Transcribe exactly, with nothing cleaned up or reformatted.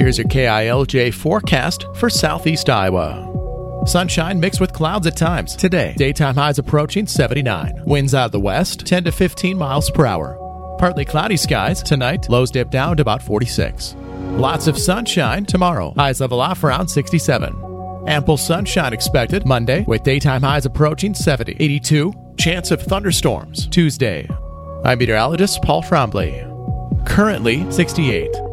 Here's your K I L J forecast for southeast Iowa. Sunshine mixed with clouds at times. Today, daytime highs approaching seventy-nine. Winds out of the west, ten to fifteen miles per hour. Partly cloudy skies. Tonight, lows dip down to about forty-six. Lots of sunshine tomorrow. Highs level off around sixty-seven. Ample sunshine expected Monday with daytime highs approaching seventy. eighty-two. Chance of thunderstorms Tuesday. I'm meteorologist Paul Trombley. Currently sixty-eight.